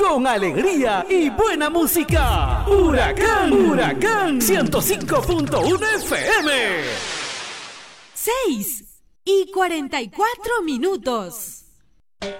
con alegría y buena música. Huracán 105.1 FM. 6:44.